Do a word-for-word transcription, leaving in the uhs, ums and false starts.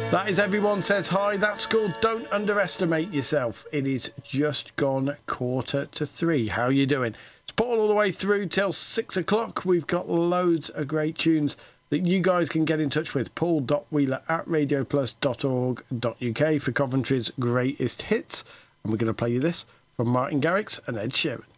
That is Everyone Says Hi. That's called Don't Underestimate Yourself. It is just gone quarter to three. How you doing? It's Paul all the way through till six o'clock. We've got loads of great tunes that you guys can get in touch with. Paul dot wheeler at radio plus dot org dot U K for Coventry's greatest hits. And we're going to play you this from Martin Garrix and Ed Sheeran.